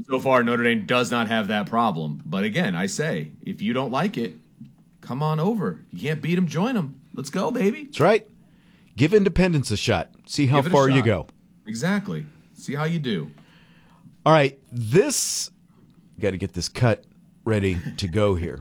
so far, Notre Dame does not have that problem. But again, I say, if you don't like it, come on over. You can't beat them, join them. Let's go, baby. That's right. Give Independence a shot. See how far you go. Exactly. See how you do. All right. Got to get this cut ready to go here.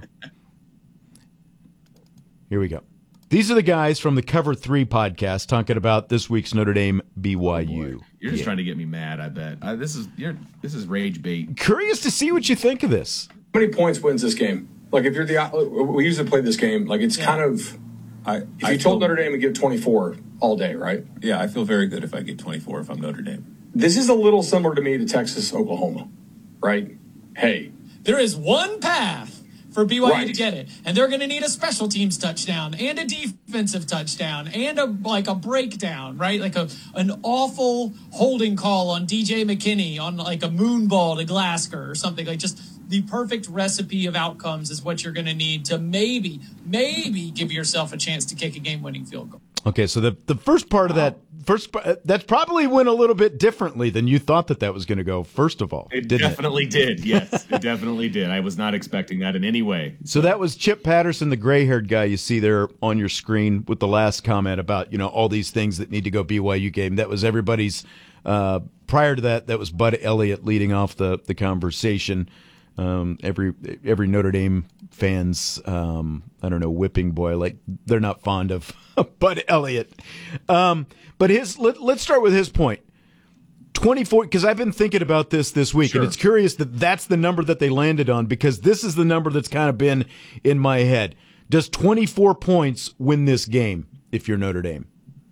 Here we go. These are the guys from the Cover 3 podcast talking about this week's Notre Dame BYU. You're just trying to get me mad, I bet. This is rage bait. Curious to see what you think of this. How many points wins this game? Like, if you're we usually play this game, like, it's kind of, if you told Notre Dame to give 24 all day, right? Yeah, I feel very good if I get 24 if I'm Notre Dame. This is a little similar to me to Texas, Oklahoma, right? Hey. There is one path for BYU to get it, and they're going to need a special teams touchdown and a defensive touchdown and a breakdown, right? Like an awful holding call on DJ McKinney on like a moon ball to Glasgow or something. Like, just the perfect recipe of outcomes is what you're going to need to maybe give yourself a chance to kick a game-winning field goal. Okay, so the first part of that probably went a little bit differently than you thought that was going to go, first of all. It definitely did, yes. It definitely did. I was not expecting that in any way. So that was Chip Patterson, the gray-haired guy you see there on your screen with the last comment about, all these things that need to go BYU game. That was everybody's prior to that was Bud Elliott leading off the conversation. Every Notre Dame fans, whipping boy, like they're not fond of Bud Elliott. But let's start with his point. 24, because I've been thinking about this week, sure. And it's curious that that's the number that they landed on, because this is the number that's kind of been in my head. Does 24 points win this game if you're Notre Dame?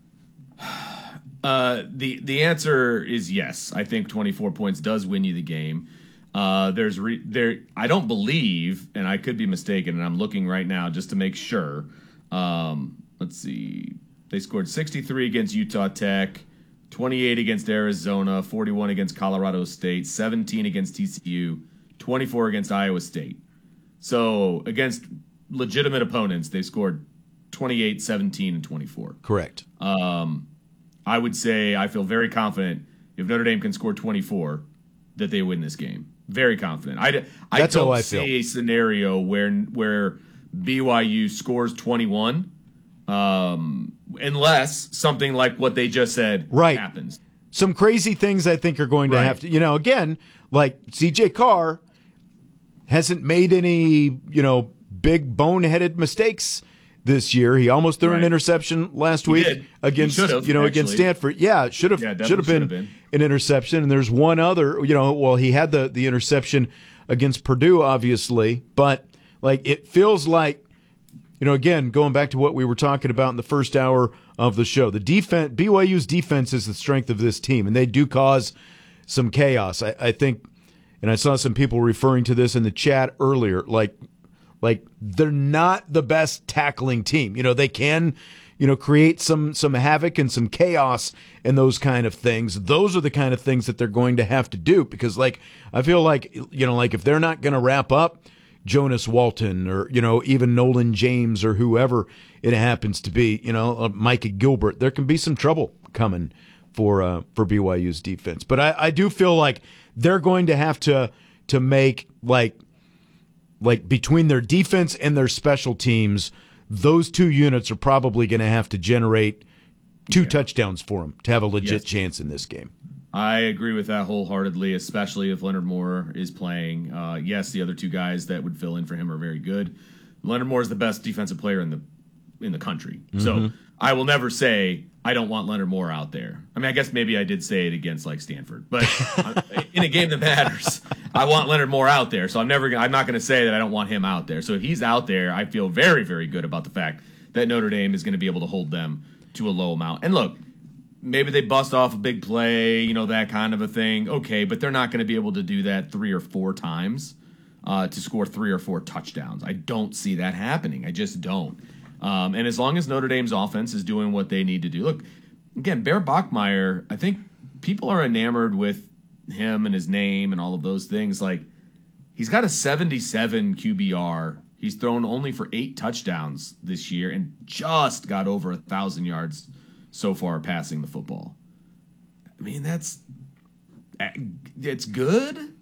The answer is yes. I think 24 points does win you the game. I don't believe, and I could be mistaken, and I'm looking right now just to make sure. Let's see. They scored 63 against Utah Tech, 28 against Arizona, 41 against Colorado State, 17 against TCU, 24 against Iowa State. So against legitimate opponents, they scored 28, 17, and 24. Correct. I would say I feel very confident if Notre Dame can score 24 that they win this game. Very confident. I don't see a scenario where BYU scores 21 unless something like what they just said happens. Some crazy things I think are going to have to, again, like C.J. Carr hasn't made any, big boneheaded mistakes this year. He almost threw an interception last week against Stanford. Yeah, should have been an interception. And there's one other, he had the interception against Purdue, obviously, but it feels like, again, going back to what we were talking about in the first hour of the show, the defense, BYU's defense is the strength of this team, and they do cause some chaos. I think, and I saw some people referring to this in the chat earlier, like they're not the best tackling team. They can, create some havoc and some chaos and those kind of things. Those are the kind of things that they're going to have to do, because I feel like, if they're not going to wrap up Jonas Walton or, even Nolan James or whoever it happens to be, Micah Gilbert, there can be some trouble coming for BYU's defense. But I do feel like they're going to have to make between their defense and their special teams, those two units are probably going to have to generate two touchdowns for them to have a legit chance in this game. I agree with that wholeheartedly, especially if Leonard Moore is playing. Yes, the other two guys that would fill in for him are very good. Leonard Moore is the best defensive player in the country. Mm-hmm. So I will never say I don't want Leonard Moore out there. I mean, I guess maybe I did say it against Stanford, but in a game that matters, I want Leonard Moore out there. So I'm not going to say that I don't want him out there. So if he's out there, I feel very, very good about the fact that Notre Dame is going to be able to hold them to a low amount. And look, maybe they bust off a big play, that kind of a thing. Okay, but they're not going to be able to do that 3 or 4 times to score 3 or 4 touchdowns. I don't see that happening. I just don't. And as long as Notre Dame's offense is doing what they need to do. Look, again, Bear Bachmeier, I think people are enamored with him and his name and all of those things. He's got a 77 QBR. He's thrown only for 8 touchdowns this year and just got over 1,000 yards so far passing the football. I mean, it's good.